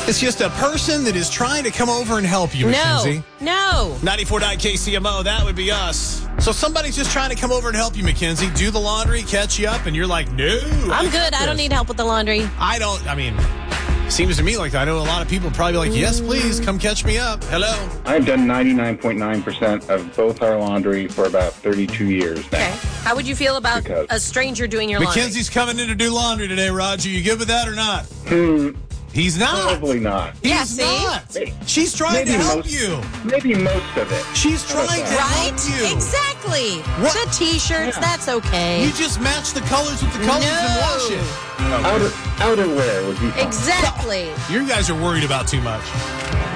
It's just a person that is trying to come over and help you, Mackenzie. No. 94.9 KCMO, that would be us. So somebody's just trying to come over and help you, Mackenzie, do the laundry, catch you up, and you're like, no. I'm good. I don't need help with the laundry. Seems to me like I know a lot of people probably like, yes, please, come catch me up. Hello. I've done 99.9% of both our laundry for about 32 years now. Okay. How would you feel about a stranger doing your laundry? Mackenzie's coming in to do laundry today, Roger. You good with that or not? He's not. Probably not. He's not. She's trying to help you. Maybe most of it. She's trying to help you. Exactly. What? The T-shirts, that's okay. You just match the colors with the colors and wash it. Outerwear would be fine. Exactly. You guys are worried about too much.